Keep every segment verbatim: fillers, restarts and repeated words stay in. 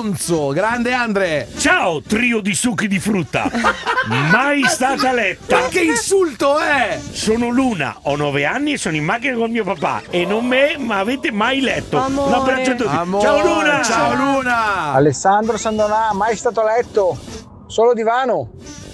Monzo. Grande Andre. Ciao, trio di succhi di frutta. Mai stata letta. Ma che insulto è? Sono Luna, ho nove anni e sono in macchina con mio papà. E non me, ma avete mai letto. Amore. Un abbraccio a tutti. Amore, Ciao Luna. Ciao Luna. Alessandro Sandonà, mai stato letto? Solo divano.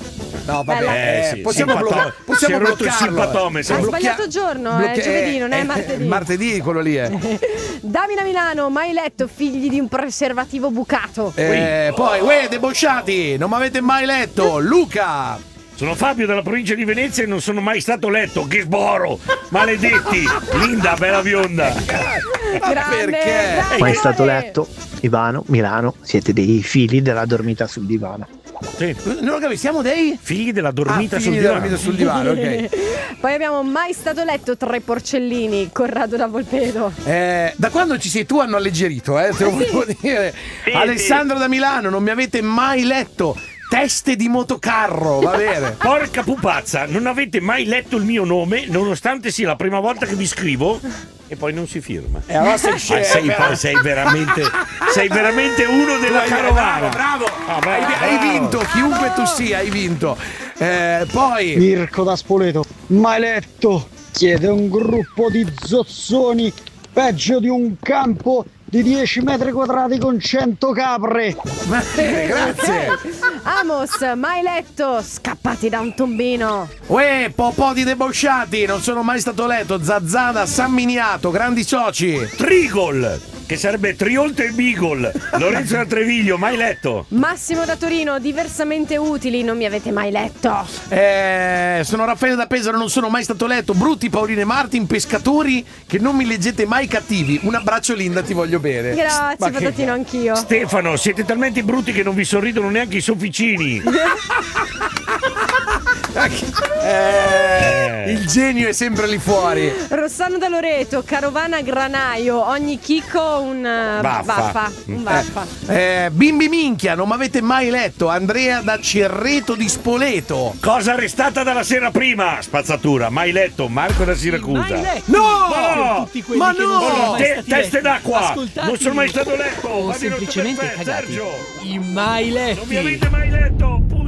No, vabbè, Bella. Eh, eh, sì, possiamo, simpato- blocca- possiamo si è rotto il bloccarlo. simpatome, Hai siamo Blocchia- sbagliato giorno, è blocchia- giovedì, non è eh, martedì. eh, Martedì quello lì è. Davina Milano, mai letto figli di un preservativo bucato? Eh, poi, uè, debosciati, non mi avete mai letto. Luca. Sono Fabio della provincia di Venezia e non sono mai stato letto. Che sboro! Maledetti! Linda, bella bionda. Grande, perché? grande. Mai stato letto? Ivano, Milano, siete dei figli della dormita sul divano. Sì. Non lo capisco, siamo dei Figli della dormita ah, sul figli divano. della vita sul divano, ok. Poi abbiamo mai stato letto tre porcellini, Corrado da Volpedo. Eh, da quando ci sei tu hanno alleggerito, eh, te lo volevo dire. Alessandro da Milano, non mi avete mai letto. Teste di motocarro, va bene. Porca pupazza, non avete mai letto il mio nome, nonostante sia la prima volta che vi scrivo, e poi non si firma. E allora sei Ah, scemo. sei, poi sei veramente sei veramente uno della carovana. Bravo, bravo. Ah, beh, hai, hai bravo. vinto, chiunque tu sia, hai vinto. Eh, poi Mirko da Spoleto, mai letto? Chiede un gruppo di zozzoni peggio di un campo di dieci metri quadrati con cento capre. bene, grazie. Amos, mai letto, scappati da un tombino. Uè, po' di debosciati, non sono mai stato letto. Zazzada, San Miniato, grandi soci. Trigol, che sarebbe Triolte e Beagle. Lorenzo da Treviglio, mai letto. Massimo da Torino, diversamente utili, non mi avete mai letto. Eh, sono Raffaele da Pesaro, non sono mai stato letto. Brutti, Pauline Martin, pescatori che non mi leggete mai cattivi. Un abbraccio Linda, ti voglio bene. Grazie, Ma che- patatino, anch'io. Stefano, siete talmente brutti che non vi sorridono neanche i sofficini. Eh, il genio è sempre lì fuori. Rossano da Loreto, carovana granaio, ogni chicco un eh, Baffa. baffa, un baffa. Eh, bimbi minchia, non mi avete mai letto. Andrea da Cerreto di Spoleto. Cosa restata dalla sera prima? Spazzatura, mai letto. Marco da Siracusa. No! No! Tutti quelli Ma che non no! sono mai Te- stati teste letti. d'acqua! Ascoltatemi. Non sono mai stato letto! O Fabio semplicemente Rotto Perfetto, cagati. Sergio! I mai Non mi letti. avete mai letto!